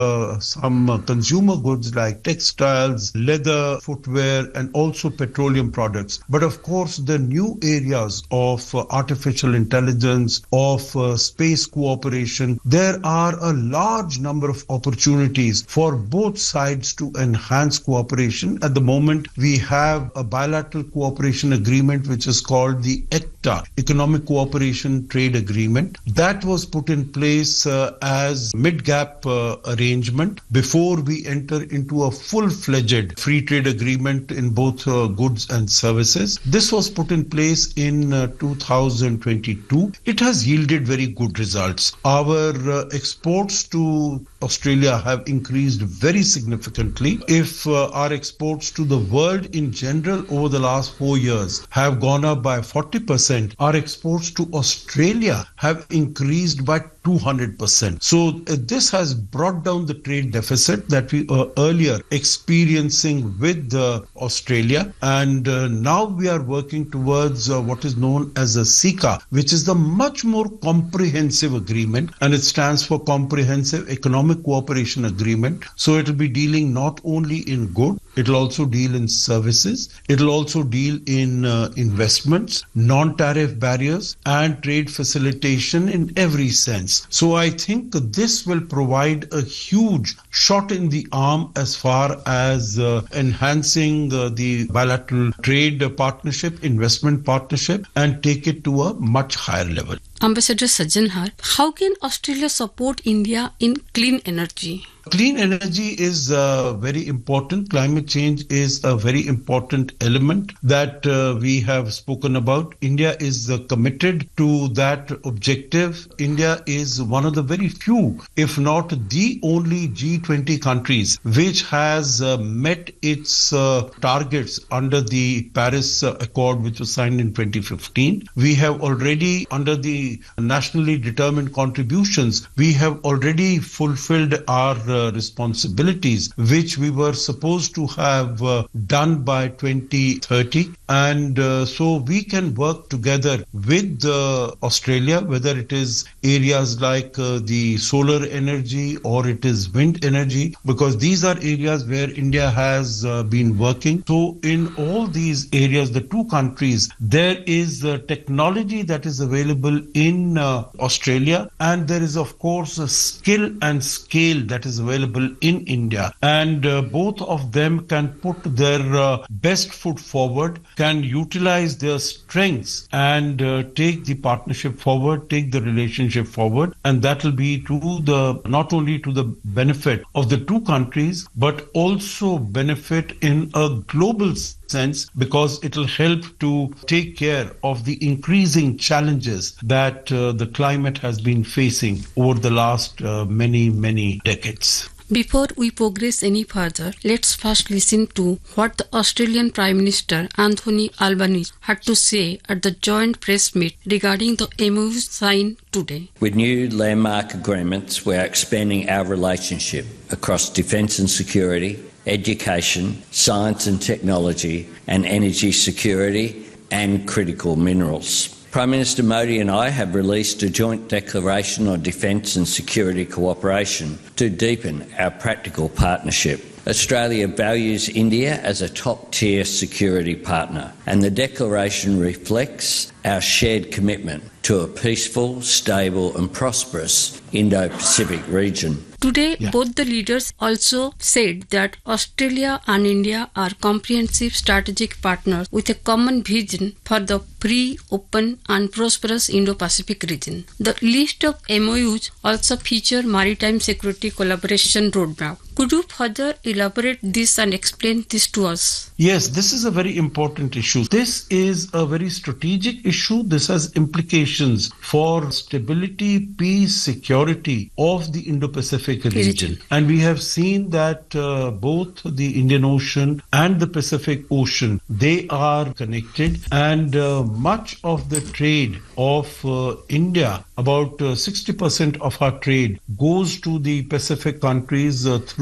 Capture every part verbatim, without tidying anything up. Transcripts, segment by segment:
uh, some uh, consumer goods like textiles, leather, footwear, and also petroleum products. But of course, the new areas of uh, artificial intelligence, of uh, space cooperation, there are a large number of opportunities for both sides to enhance cooperation. At the moment, we have a bilateral cooperation agreement which is called the E C T A, Economic Cooperation Trade Agreement. That was put in place uh, as mid-gap uh, arrangement before we enter into a full-fledged free trade agreement in both uh, goods and services. This was put in place in uh, two thousand twenty-two. It has yielded very good results. Our uh, exports to Australia have increased very significantly. If uh, our exports to the world in general over the last four years have gone up by forty percent, our exports to Australia have increased by two hundred percent. So uh, this has brought down the trade deficit that we were earlier experiencing with uh, Australia. And uh, now we are working towards uh, what is known as a S I C A, which is the much more comprehensive agreement, and it stands for Comprehensive Economic Cooperation Agreement. So it will be dealing not only in goods, it will also deal in services, it will also deal in uh, investments, non-tariff barriers, and trade facilitation in every sense. So I think this will provide a huge shot in the arm as far as uh, enhancing uh, the bilateral trade partnership, investment partnership, and take it to a much higher level. Ambassador Sajjan Har, how can Australia support India in clean energy? Clean energy is uh, very important. Climate change is a very important element that uh, we have spoken about. India is uh, committed to that objective. India is one of the very few, if not the only G twenty countries which has uh, met its uh, targets under the Paris uh, Accord, which was signed in twenty fifteen. We have already, under the nationally determined contributions, we have already fulfilled our Uh, responsibilities which we were supposed to have uh, done by twenty thirty, and uh, so we can work together with uh, Australia, whether it is areas like uh, the solar energy or it is wind energy, because these are areas where India has uh, been working. So in all these areas, the two countries, there is uh, technology that is available in uh, Australia, and there is of course a skill and scale that is available in India, and uh, both of them can put their uh, best foot forward, can utilize their strengths and uh, take the partnership forward, take the relationship forward, and that will be to the not only to the benefit of the two countries but also benefit in a global sense, because it will help to take care of the increasing challenges that uh, the climate has been facing over the last uh, many many decades. Before we progress any further, let's first listen to what the Australian Prime Minister Anthony Albanese had to say at the joint press meet regarding the M O U signed today. With new landmark agreements, we are expanding our relationship across defence and security, education, science and technology, and energy security and critical minerals. Prime Minister Modi and I have released a joint declaration on defence and security cooperation to deepen our practical partnership. Australia values India as a top-tier security partner, and the declaration reflects our shared commitment to a peaceful, stable and prosperous Indo-Pacific region. Today, yeah. both the leaders also said that Australia and India are comprehensive strategic partners with a common vision for the free, open and prosperous Indo-Pacific region. The list of M O Us also feature maritime security collaboration roadmap. Could you further elaborate this and explain this to us? Yes, this is a very important issue. This is a very strategic issue. This has implications for stability, peace, security of the Indo-Pacific region. And we have seen that uh, both the Indian Ocean and the Pacific Ocean, they are connected, and uh, much of the trade of uh, India, about uh, sixty percent of our trade goes to the Pacific countries uh, through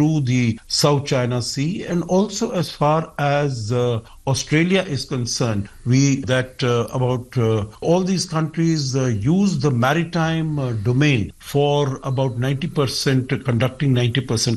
through the South China Sea, and also as far as uh, Australia is concerned, we that uh, about uh, all these countries uh, use the maritime uh, domain for about ninety percent, conducting ninety percent